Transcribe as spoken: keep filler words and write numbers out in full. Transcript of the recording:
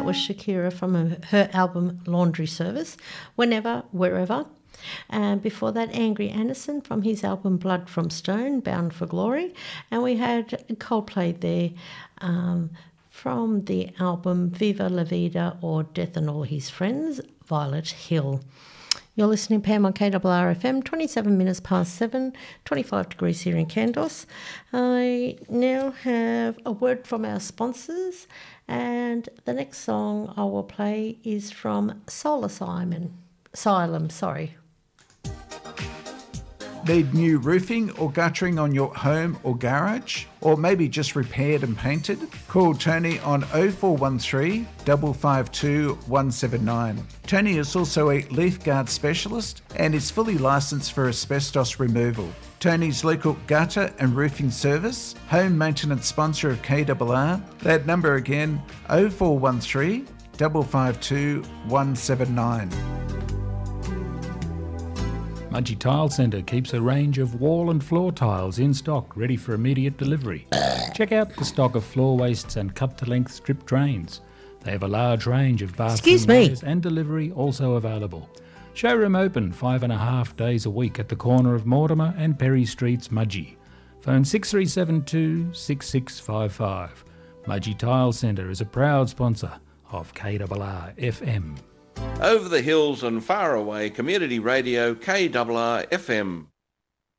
was Shakira from her, her album Laundry Service, Whenever, Wherever. And before that, Angry Anderson from his album Blood from Stone, Bound for Glory. And we had Coldplay there um, from the album Viva La Vida or Death and All His Friends, Violet Hill. You're listening to Pam on K R R F M, twenty-seven minutes past seven, twenty-five degrees here in Kandos. I now have a word from our sponsors, and the next song I will play is from Soul Asylum. Asylum, sorry. Need new roofing or guttering on your home or garage? Or maybe just repaired and painted? Call Tony on oh four one three, five five two, one seven nine. Tony is also a leaf guard specialist and is fully licensed for asbestos removal. Tony's local gutter and roofing service, home maintenance sponsor of K R R. That number again, oh four one three, five five two, one seven nine. Mudgee Tile Centre keeps a range of wall and floor tiles in stock, ready for immediate delivery. Check out the stock of floor wastes and cut-to-length strip drains. They have a large range of bathroom layers and delivery also available. Showroom open five and a half days a week at the corner of Mortimer and Perry Streets, Mudgee. Phone six three seven two, six six five five. Mudgee Tile Centre is a proud sponsor of K R R F M. Over the hills and far away, Community Radio K R R F M.